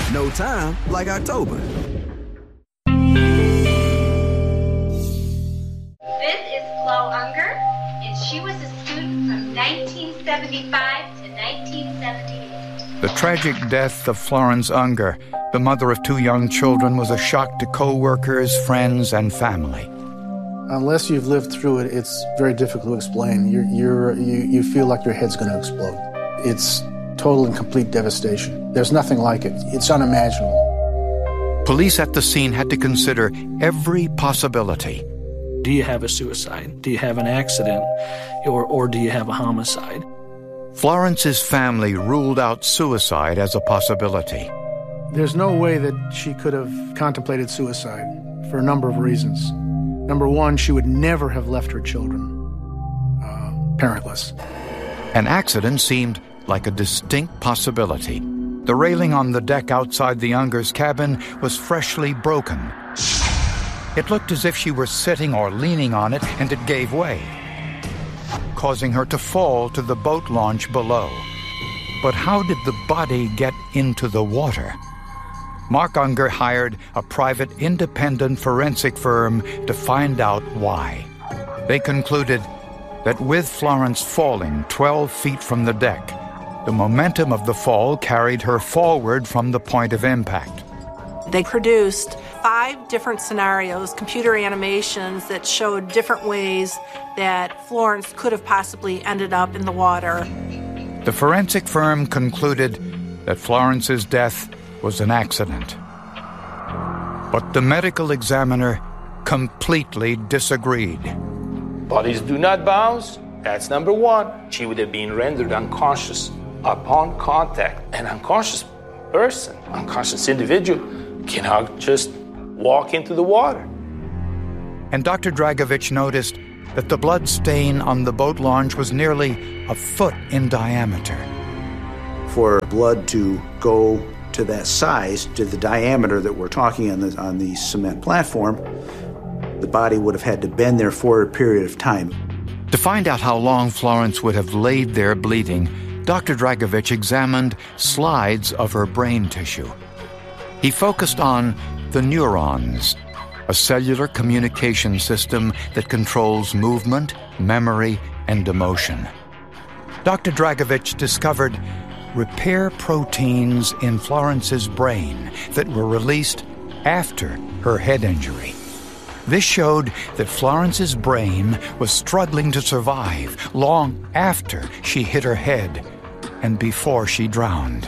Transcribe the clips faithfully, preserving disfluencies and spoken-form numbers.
No time like October. This is Flo Unger, and she was a student from nineteen seventy-five to nineteen seventy-eight. The tragic death of Florence Unger, the mother of two young children, was a shock to co-workers, friends, and family. Unless you've lived through it, it's very difficult to explain. You're, you're, you, you feel like your head's going to explode. It's total and complete devastation. There's nothing like it. It's unimaginable. Police at the scene had to consider every possibility. Do you have a suicide? Do you have an accident? Or, or do you have a homicide? Florence's family ruled out suicide as a possibility. There's no way that she could have contemplated suicide for a number of reasons. Number one, she would never have left her children uh, parentless. An accident seemed like a distinct possibility. The railing on the deck outside the Ungers' cabin was freshly broken. It looked as if she were sitting or leaning on it, and it gave way, causing her to fall to the boat launch below. But how did the body get into the water? Mark Unger hired a private independent forensic firm to find out why. They concluded that with Florence falling twelve feet from the deck, the momentum of the fall carried her forward from the point of impact. They produced five different scenarios, computer animations that showed different ways that Florence could have possibly ended up in the water. The forensic firm concluded that Florence's death was an accident. But the medical examiner completely disagreed. Bodies do not bounce. That's number one. She would have been rendered unconscious upon contact. An unconscious person, unconscious individual, cannot just walk into the water. And Doctor Dragovich noticed that the blood stain on the boat launch was nearly a foot in diameter. For blood to go to that size, to the diameter that we're talking on the, on the cement platform, the body would have had to bend there for a period of time. To find out how long Florence would have laid there bleeding, Doctor Dragovich examined slides of her brain tissue. He focused on the neurons, a cellular communication system that controls movement, memory, and emotion. Doctor Dragovich discovered repair proteins in Florence's brain that were released after her head injury. This showed that Florence's brain was struggling to survive long after she hit her head and before she drowned.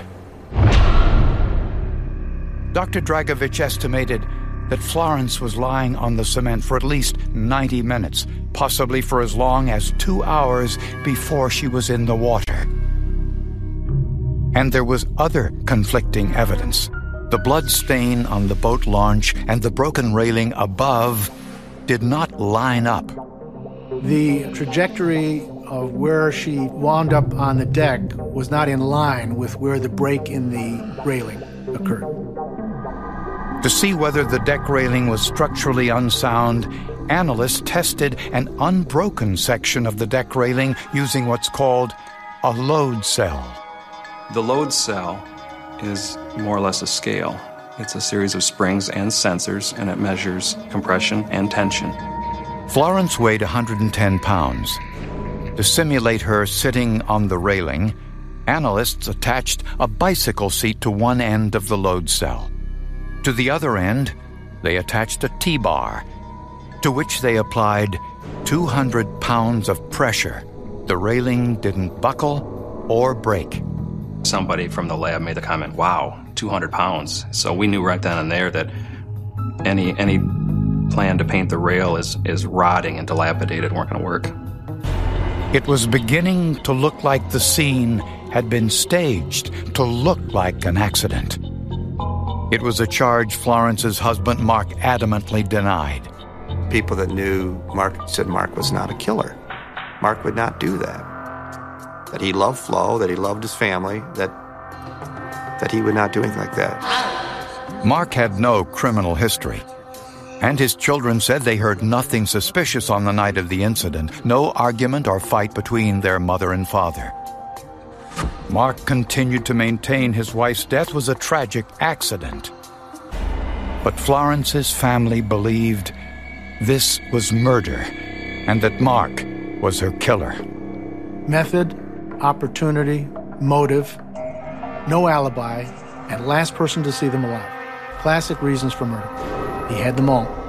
Doctor Dragovich estimated that Florence was lying on the cement for at least ninety minutes, possibly for as long as two hours before she was in the water. And there was other conflicting evidence. The blood stain on the boat launch and the broken railing above did not line up. The trajectory of where she wound up on the deck was not in line with where the break in the railing occurred. To see whether the deck railing was structurally unsound, analysts tested an unbroken section of the deck railing using what's called a load cell. The load cell is more or less a scale. It's a series of springs and sensors, and it measures compression and tension. Florence weighed one hundred ten pounds. To simulate her sitting on the railing, analysts attached a bicycle seat to one end of the load cell. To the other end, they attached a T-bar, to which they applied two hundred pounds of pressure. The railing didn't buckle or break. Somebody from the lab made the comment, wow, two hundred pounds. So we knew right then and there that any any plan to paint the rail as, as rotting and dilapidated weren't going to work. It was beginning to look like the scene had been staged to look like an accident. It was a charge Florence's husband, Mark, adamantly denied. People that knew Mark said Mark was not a killer. Mark would not do that. That he loved Flo, that he loved his family, that that he would not do anything like that. Mark had no criminal history, and his children said they heard nothing suspicious on the night of the incident, no argument or fight between their mother and father. Mark continued to maintain his wife's death was a tragic accident. But Florence's family believed this was murder and that Mark was her killer. Method, opportunity, motive, no alibi, and last person to see them alive. Classic reasons for murder. He had them all.